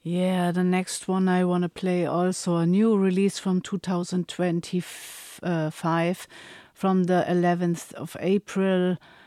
Yeah, the next one I want to play also a new release from 2025 from the 11th of April.